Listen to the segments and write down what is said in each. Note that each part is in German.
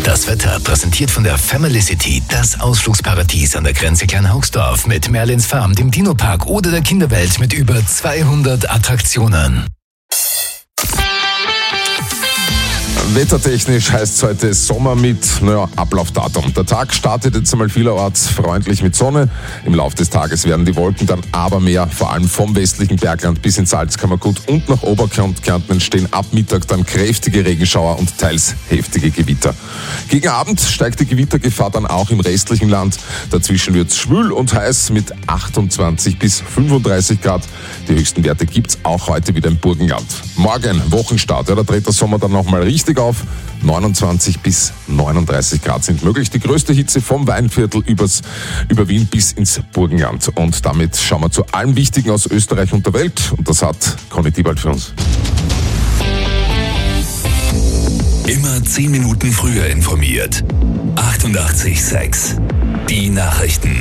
Das Wetter präsentiert von der Family-City, das Ausflugsparadies an der Grenze Kleinhaugsdorf mit Merlins Farm, dem Dino-Park oder der Kinderwelt mit über 200 Attraktionen. Wettertechnisch heißt es heute Sommer mit Ablaufdatum. Der Tag startet jetzt einmal vielerorts freundlich mit Sonne. Im Laufe des Tages werden die Wolken dann aber mehr, vor allem vom westlichen Bergland bis ins Salzkammergut und nach Oberkärnten entstehen ab Mittag dann kräftige Regenschauer und teils heftige Gewitter. Gegen Abend steigt die Gewittergefahr dann auch im restlichen Land. Dazwischen wird es schwül und heiß mit 28 bis 35 Grad. Die höchsten Werte gibt's auch heute wieder im Burgenland. Morgen Wochenstart, da dreht der Sommer dann nochmal richtig auf. 29 bis 39 Grad sind möglich. Die größte Hitze vom Weinviertel über Wien bis ins Burgenland. Und damit schauen wir zu allem Wichtigen aus Österreich und der Welt. Und das hat Conny Diebald für uns. Immer 10 Minuten früher informiert. 88,6. Die Nachrichten.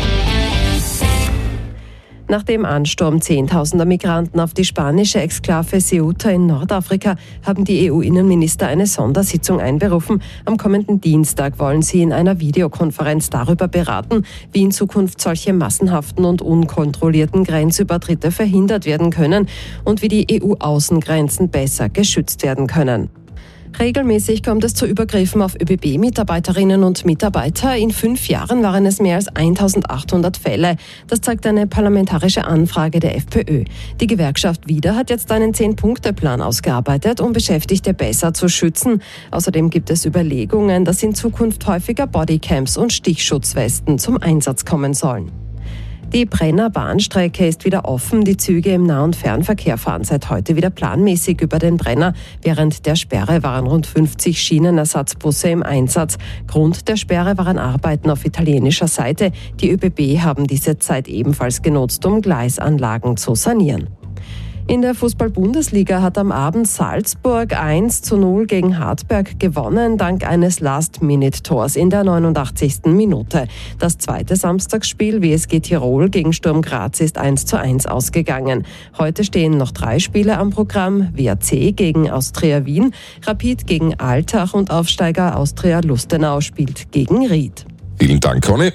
Nach dem Ansturm zehntausender Migranten auf die spanische Exklave Ceuta in Nordafrika haben die EU-Innenminister eine Sondersitzung einberufen. Am kommenden Dienstag wollen sie in einer Videokonferenz darüber beraten, wie in Zukunft solche massenhaften und unkontrollierten Grenzübertritte verhindert werden können und wie die EU-Außengrenzen besser geschützt werden können. Regelmäßig kommt es zu Übergriffen auf ÖBB-Mitarbeiterinnen und Mitarbeiter. In 5 Jahren waren es mehr als 1800 Fälle. Das zeigt eine parlamentarische Anfrage der FPÖ. Die Gewerkschaft WIDA hat jetzt einen 10-Punkte-Plan ausgearbeitet, um Beschäftigte besser zu schützen. Außerdem gibt es Überlegungen, dass in Zukunft häufiger Bodycams und Stichschutzwesten zum Einsatz kommen sollen. Die Brenner Bahnstrecke ist wieder offen. Die Züge im Nah- und Fernverkehr fahren seit heute wieder planmäßig über den Brenner. Während der Sperre waren rund 50 Schienenersatzbusse im Einsatz. Grund der Sperre waren Arbeiten auf italienischer Seite. Die ÖBB haben diese Zeit ebenfalls genutzt, um Gleisanlagen zu sanieren. In der Fußball-Bundesliga hat am Abend Salzburg 1:0 gegen Hartberg gewonnen, dank eines Last-Minute-Tors in der 89. Minute. Das zweite Samstagsspiel WSG Tirol gegen Sturm Graz ist 1:1 ausgegangen. Heute stehen noch 3 Spiele am Programm: WAC gegen Austria Wien, Rapid gegen Altach und Aufsteiger Austria Lustenau spielt gegen Ried. Vielen Dank, Conny.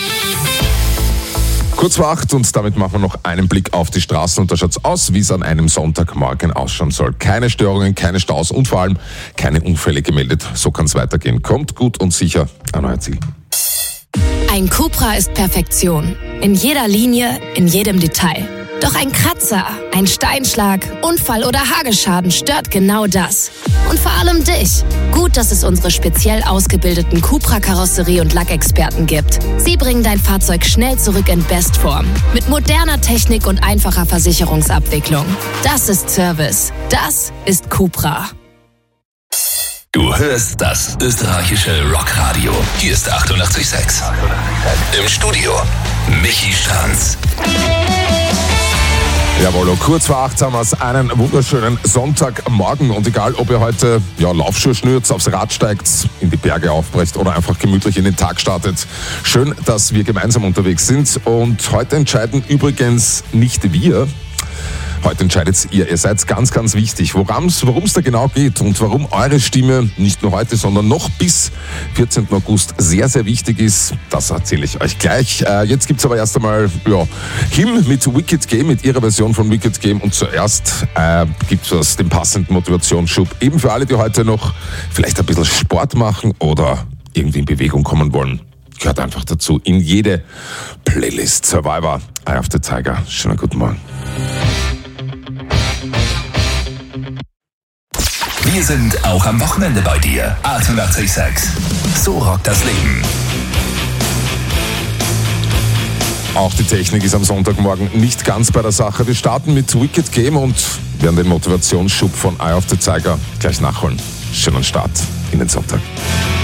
Kurz vor 8 und damit machen wir noch einen Blick auf die Straßen und da schaut's aus, wie es an einem Sonntagmorgen ausschauen soll. Keine Störungen, keine Staus und vor allem keine Unfälle gemeldet. So kann's weitergehen. Kommt gut und sicher an euer Ziel. Ein Cupra ist Perfektion. In jeder Linie, in jedem Detail. Doch ein Kratzer, ein Steinschlag, Unfall oder Hagelschaden stört genau das. Und vor allem dich. Gut, dass es unsere speziell ausgebildeten Cupra-Karosserie- und Lackexperten gibt. Sie bringen dein Fahrzeug schnell zurück in Bestform. Mit moderner Technik und einfacher Versicherungsabwicklung. Das ist Service. Das ist Cupra. Du hörst das österreichische Rockradio. Hier ist 88,6. Im Studio Michi Stranz. Jawohl, kurz vor 8 haben wir es, einen wunderschönen Sonntagmorgen und egal, ob ihr heute Laufschuhe schnürt, aufs Rad steigt, in die Berge aufbrecht oder einfach gemütlich in den Tag startet. Schön, dass wir gemeinsam unterwegs sind und heute entscheiden übrigens nicht wir. Heute entscheidet ihr. Ihr seid ganz, ganz wichtig, worum es da genau geht und warum eure Stimme nicht nur heute, sondern noch bis 14. August sehr, sehr wichtig ist. Das erzähle ich euch gleich. Jetzt gibt's aber erst einmal Him mit Wicked Game, mit ihrer Version von Wicked Game. Und zuerst gibt's den passenden Motivationsschub. Eben für alle, die heute noch vielleicht ein bisschen Sport machen oder irgendwie in Bewegung kommen wollen. Gehört einfach dazu in jede Playlist. Survivor, Eye of the Tiger. Schönen guten Morgen. Wir sind auch am Wochenende bei dir. 88,6. So rockt das Leben. Auch die Technik ist am Sonntagmorgen nicht ganz bei der Sache. Wir starten mit Wicked Game und werden den Motivationsschub von Eye of the Tiger gleich nachholen. Schönen Start in den Sonntag.